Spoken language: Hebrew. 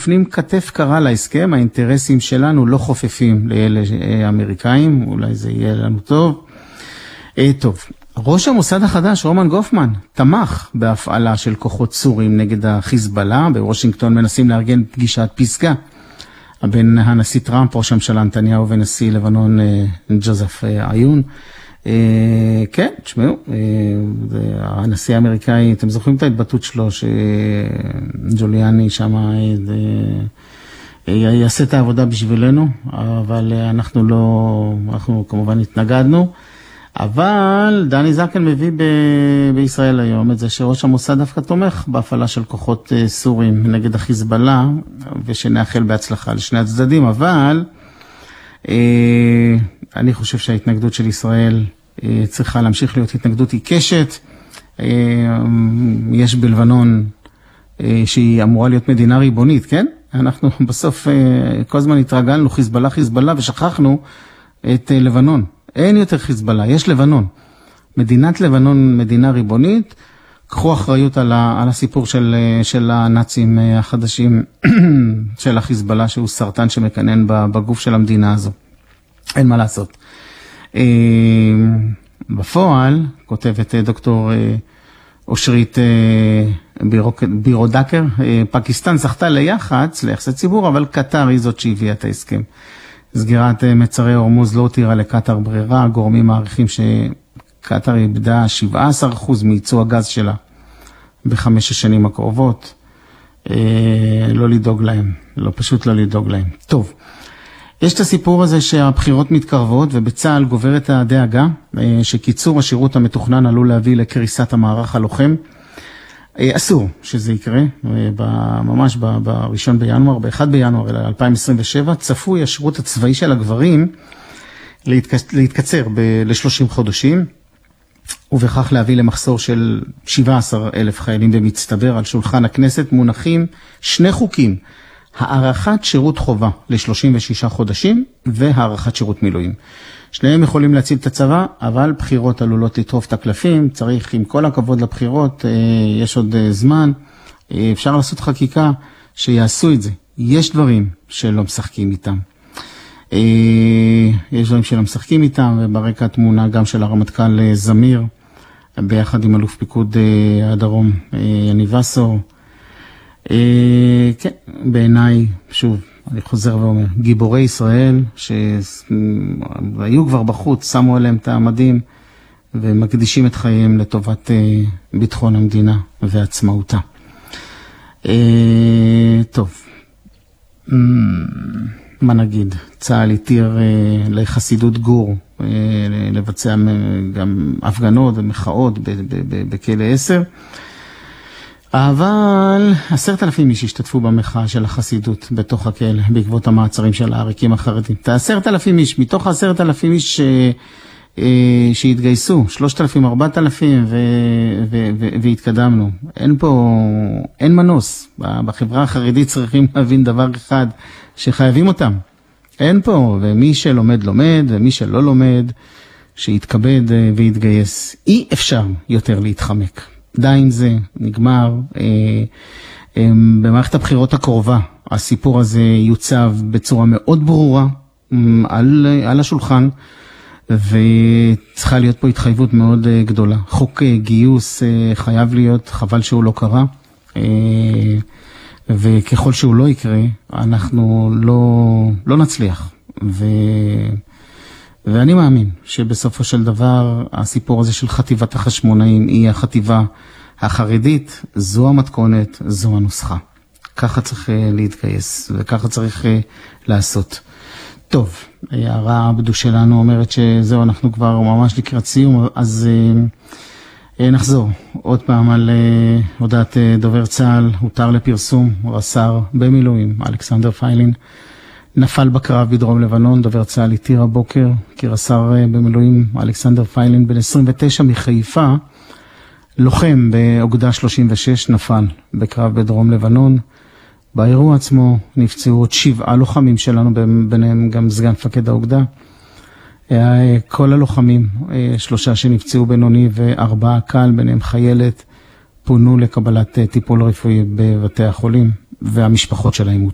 מפנים כתף קרה להסכם, האינטרסים שלנו לא חופפים לאלה האמריקאים, אולי זה יהיה לנו טוב. טוב, ראש המוסד החדש, רומן גופמן, תמך בהפעלה של כוחות סורים נגד החיזבאללה, בוושינגטון מנסים לארגן פגישת פסגה, בין הנשיא טראמפ, ראש הממשלה נתניהו ונשיא לבנון ג'וזף עיון. כן, תשמעו, הנשיא האמריקאי, אתם זוכרים את ההתבטאות שלו, שג'וליאני שם יעשה את העבודה בשבילנו, אבל אנחנו כמובן התנגדנו, אבל דני זקן מביא בישראל היום את זה שראש המוסד דווקא תומך בהפעלה של כוחות סורים נגד החיזבאללה, ושנאחל בהצלחה לשני הצדדים, אבל אני חושב שההתנגדות של ישראל צריכה להמשיך להיות התנגדות עיקשת. יש בלבנון שהיא אמורה להיות מדינה ריבונית, כן? אנחנו בסוף כל הזמן התרגלנו חיזבאללה ושכחנו את לבנון. אין יותר חיזבאללה, יש לבנון. מדינת לבנון, מדינה ריבונית, קחו אחריות על הסיפור של הנאצים החדשים של החיזבאללה, שהוא סרטן שמקנן בגוף של המדינה הזו. אין מה לעשות. בפועל, כותבת דוקטור אושרית בירודקר, פקיסטן זכתה ליחסי ציבור, אבל קטר היא זאת שהביאה את ההסכם. סגירת מצרי הורמוז לא הותירה לקטר ברירה, גורמים מעריכים שקטר איבדה 17% מייצוא הגז שלה ב5 השנים הקרובות. לא לדאוג להם, פשוט לא לדאוג להם. טוב, יש את הסיפור הזה שהבחירות מתקרבות ובצה"ל גוברת הדאגה שקיצור השירות המתוכנן עלול להביא לקריסת המערך הלוחם. אסור שזה יקרה, ממש ב1 בינואר, ב1 בינואר 2027, צפוי השירות הצבאי של הגברים להתקצר ל30 חודשים, ובכך להביא למחסור של 17,000 חיילים במצטבר. על שולחן הכנסת מונחים 2 חוקים, הארכת שירות חובה ל36 חודשים והארכת שירות מילואים. שניהם יכולים להציל את הצבא, אבל בחירות עלולות לטרוף את הקלפים, צריך עם כל הכבוד לבחירות, יש עוד זמן, אפשר לעשות חקיקה שיעשו את זה. יש דברים שלא משחקים איתם. וברקע תמונה גם של הרמטכ"ל זמיר, ביחד עם אלוף פיקוד הדרום יניב וסור. כן, בעיניי, שוב, אני חוזר ואומר, גיבורי ישראל שהיו כבר בחוץ, שמו עליהם את המדים ומקדישים את חייהם לטובת ביטחון המדינה ועצמאותה. טוב, מה נגיד? צה"ל התיר לחסידות גור לבצע גם הפגנות ומחאות בכלא 10, אבל 10,000 איש השתתפו במחאה של החסידות בתוך הכלא, בעקבות המעצרים של העריקים החרדים. את 10,000 איש, מתוך 10,000 איש שהתגייסו, 3,000, 4,000 והתקדמנו. אין מנוס. בחברה החרדית צריכים להבין דבר אחד, שחייבים אותם. אין פה, ומי שלומד לומד, ומי שלא לומד, שיתכבד ויתגייס. אי אפשר יותר להתחמק. די עם זה, נגמר. במערכת הבחירות הקרובה, הסיפור הזה יוצב בצורה מאוד ברורה על השולחן, וצריכה להיות פה התחייבות מאוד גדולה. חוק גיוס חייב להיות, חבל שהוא לא קרה, וככל שהוא לא יקרה, אנחנו לא נצליח. ואני מאמין שבסופו של דבר הסיפור הזה של חטיבת החשמונאים היא החטיבה החרדית, זו המתכונת, זו הנוסחה. ככה צריך להתגייס וככה צריך לעשות. טוב, הערה הבדו שלנו אומרת שזהו, אנחנו כבר ממש לקראת סיום, אז נחזור עוד פעם על הודעת דובר צה"ל, הותר לפרסום, רס"ר במילואים אלכסנדר פיילין, נפל בקרב בדרום לבנון. דובר צה"ל התיר הבוקר כי רס"ר במילואים אלכסנדר פיילין, בן 29 מחיפה, לוחם באוגדה 36, נפל בקרב בדרום לבנון. באירוע עצמו נפצעו עוד 7 לוחמים שלנו, ביניהם גם סגן מפקד האוגדה. כל הלוחמים, 3 שנפצעו בינוני ו4 קל, ביניהם חיילת, פונו לקבלת טיפול רפואי בבתי החולים, והמשפחות שלהם